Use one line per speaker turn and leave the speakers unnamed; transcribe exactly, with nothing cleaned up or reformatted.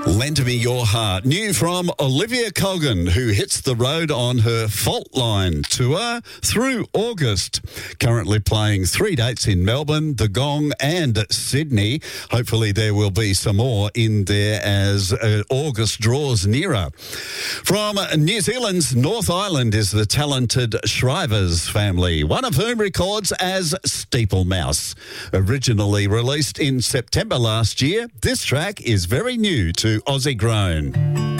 Lend Me Your Heart. New from Olivia Colgan, who hits the road on her Fault Line tour through August. Currently playing three dates in Melbourne, the Gong and Sydney. Hopefully there will be some more in there as uh, August draws nearer. From New Zealand's North Island is the talented Shrivers family, one of whom records as Steeple Mouse. Originally released in September last year, this track is very new to Aussie Grown.